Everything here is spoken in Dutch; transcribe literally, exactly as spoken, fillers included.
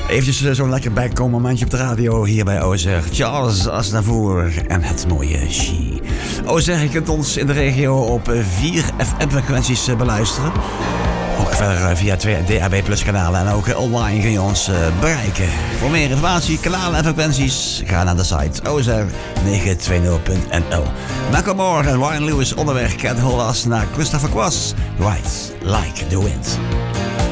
Eventjes zo'n lekker bijkomen momentje op de radio hier bij Ozer. Charles Aznavour en het mooie She. Ozer, je kunt ons in de regio op vier F M-frequenties beluisteren. Ook verder via twee D A B Plus kanalen en ook online kun je ons bereiken. Voor meer informatie, kanalen en frequenties, ga naar de site ozer negen twintig punt n l. Malcolm Moore en Ryan Lewis onderweg. Ken Hollas naar Christopher Cross. Right Like the Wind.